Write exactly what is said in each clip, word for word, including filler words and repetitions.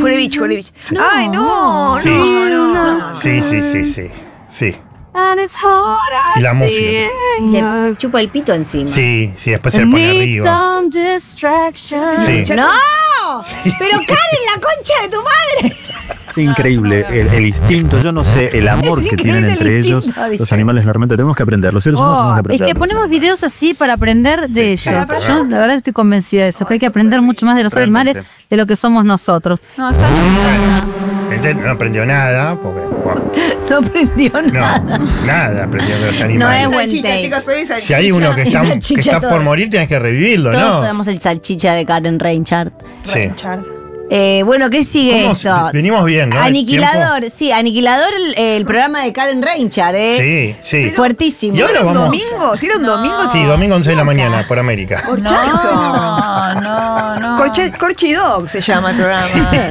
Jurevich, Jurevich. No. Ay, no, Sí. no, no, no. Sí, sí, sí, sí. Sí. And it's hard Y la at música. the end. Le chupa el pito encima. Sí, sí, después se I le pone need arriba. some distraction. Sí. ¡No! Pero Karen, la concha de tu madre. Es increíble el, el instinto, yo no sé, el amor Es que increíble tienen el entre ellos. instinto, dice. Los animales realmente tenemos que aprender, los seres humanos Oh, tenemos que es aprender. que ponemos videos así para aprender de ellos. Yo la verdad estoy convencida de eso, que hay que aprender mucho más de los Realmente. animales de lo que somos nosotros. No, está Entonces, no aprendió nada, porque, bueno, No prendió nada. no, nada aprendió de los No animales. es buen Salchicha, taste. chicos, soy salchicha. Si hay uno que está, que Salchicha está todo. por morir, tienes que revivirlo, Todos ¿no? somos el salchicha de Karen Reinhardt. Sí. Eh, bueno, ¿qué sigue ¿Cómo esto? se- venimos bien, ¿no? El Aniquilador, sí, Aniquilador, el, el programa de Karen Reinhardt, ¿eh? Sí, sí. Fuertísimo. Y ahora ¿Un vamos. domingo? ¿Si era un domingo? Sí, domingo once de la mañana, por América. Corchazo. No, no, no. Corche, Corchi Dog se llama el programa.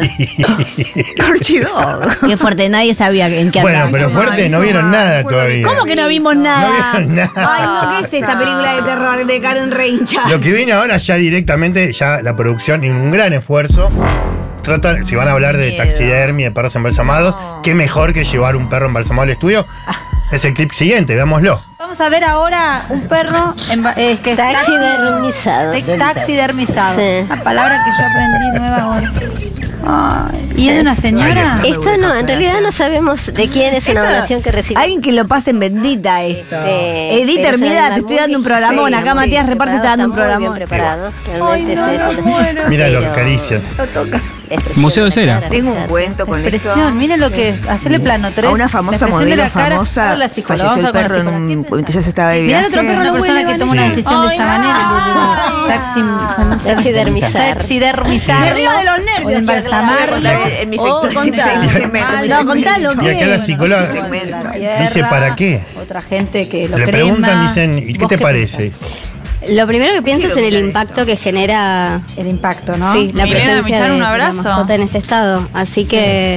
Corchi Dog. Qué fuerte, nadie sabía en qué Bueno, andaba. pero hizo fuerte, mal, no hizo vieron mal, nada fue todavía. ¿Cómo que no vimos nada? No vieron nada. Ay, no, ¿qué es esta película de terror de Karen Reinhardt? Lo que viene ahora ya directamente, ya la producción, y un gran esfuerzo. Tratan, si van a hablar de Miedo. taxidermia, de perros embalsamados, No. qué mejor que llevar un perro embalsamado al estudio. Es el clip siguiente, veámoslo. Vamos a ver ahora un perro en, eh, que está Taxidermizado. taxi- taxidermizado. Sí. Una palabra que yo aprendí nueva hoy. Ay, ¿y es de una señora? Ay, Esto no, en realidad no sabemos de quién es una donación que recibió. Alguien que lo pase en bendita esto. Eh, Edith, pero es un termina, animal te estoy muy dando un difícil. programón. Sí, Acá sí. Matías Reparte está dando un Está muy bien programón. preparado. Realmente es eso. Mira, lo Pero- acarician. Museo de Cera. Tengo un cuento con esto. Expresión, miren lo que es. Hacerle plano tres. A una famosa la expresión de modelo la cara. famosa Ahora la psicóloga, falleció el vamos a perro con la en psicóloga. un, ¿Qué mientras ella estaba de Mirá el viaje. otro perro, Una no persona huele, que toma Vanessa. una decisión de esta Ay, manera, no. taxi, Taxidermizar. taxidermizar, Me río de los nervios, o de embalsamarlo, Voy a contar en mi sector, o en mi contar segmento, en mi animales, No, contalo, Y acá la psicóloga de la dice, tierra, ¿para qué? Otra gente que lo Le crema. preguntan, dicen, ¿y qué ¿Vos te parece? pensás? Lo primero que pienso es en el impacto que genera El impacto, ¿no? sí, la Milena, presencia ¿me echan de, un de la abrazo? mascota en este estado. Así que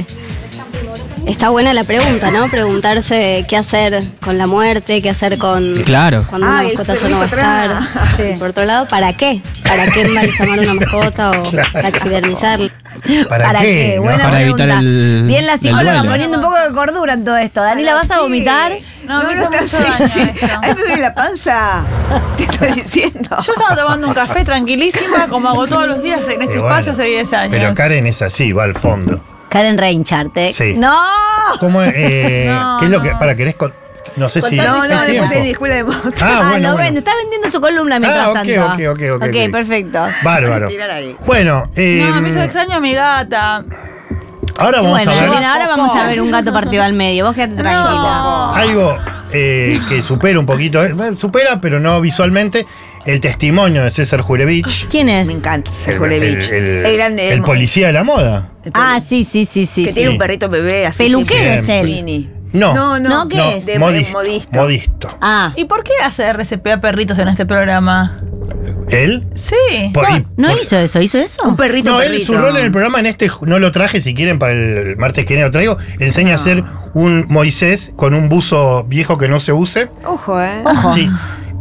está buena la pregunta, ¿no? Preguntarse qué hacer con la muerte, qué hacer con Claro. cuando una Ay, el mascota ya no va a perrito estar. atrás. Sí. Y por otro lado, ¿para qué? ¿Para qué embalsamar una mascota o taxidermizarla? ¿Para, qué? no? Buena Para evitar pregunta. el- Bien la el psicóloga duelo. poniendo un poco de cordura en todo esto. Daniela, ¿vas a vomitar? No, me hizo está mucho así, daño sí. esto. Ay, me duele la panza. ¿Qué estás diciendo? Yo estaba tomando un café tranquilísima, como hago todos los días en este Y bueno, espacio hace diez años. Pero Karen es así, va al fondo. Karen Reinhardt, ¿eh? Sí. ¡No! ¿Cómo es? Eh, No, ¿Qué es lo que. no. Para, querés con- No sé si. No, no, ¿hay después tiempo? de mi escuela de moto. Ah, Ah, bueno, lo bueno. vende. Está vendiendo su columna mientras Ah, ok, tanto. ok, ok, ok, ok. perfecto. Bárbaro. Tirar ahí. Bueno, eh, No, me hizo extraño a mi gata. ahora vamos Bueno, a ver bien, ahora vamos a ver un gato partido al medio. Vos quedate tranquila. algo eh, que supera un poquito. eh, bueno, supera, pero no visualmente. El testimonio de César Jurevich. ¿Quién es? Me encanta El, ser Jurevich. el- el- El grande. el policía de la moda. el Ah, poli- sí, sí, sí, sí. Que sí. tiene un perrito bebé así. Peluquero es siempre. él. Mini. No. No, no. No, ¿qué No, es? De- modisto, modisto. modisto. Ah. ¿Y por qué hace R C P a perritos en este programa? ¿Él? Sí. Por- y- ¿No por- hizo eso? ¿Hizo eso? Un perrito, No, él, perrito. su rol en el programa en este no lo traje, si quieren, para el martes que viene lo traigo. Enseña a hacer un Moisés con un buzo viejo que no se use. Ojo, eh. Ojo. Sí.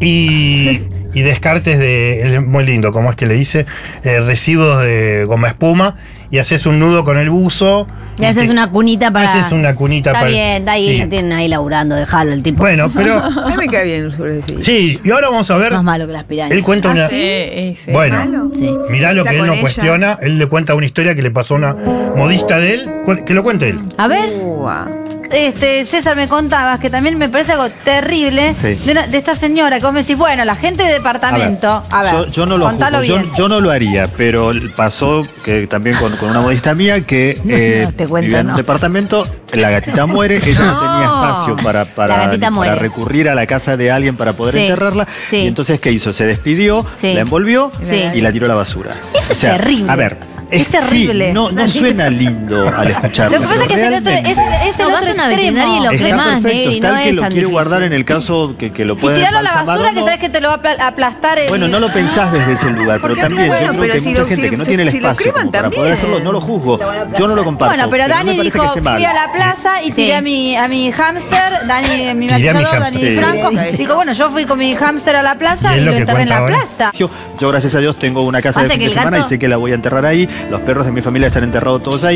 Y, y descartes de. Es muy lindo, como es que le dice. eh, residuos de goma espuma. Y haces un nudo con el buzo. Y haces te- una cunita para. Haces una cunita Está para. bien, está ahí, Sí. tienen ahí laburando, dejalo el tipo. Bueno, pero. A mí me cae bien Jurevich. Sí, y ahora vamos a ver. Más malo que las pirañas. Él cuenta una. Sí, sí. Bueno, Malo. Sí. mirá lo Está que él con no ella. cuestiona. Él le cuenta una historia que le pasó a una modista de él. Cu- Que lo cuente él. A ver. Ua. Este, César, me contabas que también me parece algo terrible Sí. de, una- de esta señora que vos me decís, bueno, la gente de departamento. A ver, yo, yo no lo contalo juzgo, yo, bien. yo no lo haría, pero pasó que también con, con una modista mía que eh, No, te cuento, vivía en no. un departamento, la gatita muere, ella no, No. tenía espacio para, para, La gatita para muere. recurrir a la casa de alguien para poder Sí, enterrarla. sí. Y entonces, ¿qué hizo? Se despidió, Sí. la envolvió Sí. y la tiró a la basura. Eso es terrible. A ver. Es terrible. sí, no, no suena lindo al escucharlo. Lo que pasa es que es el otro, realmente es, es el No, vas otro a una extremo. veterinaria y lo está cremás, perfecto, Negri, está no el que es lo tan quiere difícil. guardar en el caso que, que lo Y pueda tirarlo a la embalsamar o basura que no. sabes que te lo va a apla- aplastar el... Bueno, no lo pensás desde ese lugar, pero Porque, también bueno, yo creo pero que hay si mucha lo- gente si- que no tiene el si lo espacio creman como para también. poder hacerlo, no lo juzgo. Yo no lo comparto. Bueno, pero no Dani me parece dijo, que esté mal. fui a la plaza y Sí. tiré a mi, a mi hámster, Dani, mi Tiré a mi maquillador, Dani hámster. Franco. Sí. Dijo, bueno, yo fui con mi hámster a la plaza Y y, es lo lo que enterré en la cuenta ahora. plaza. Yo, yo, gracias a Dios, tengo una casa Pasa de fin que de el semana gato- y sé que la voy a enterrar ahí. Los perros de mi familia están enterrados todos ahí.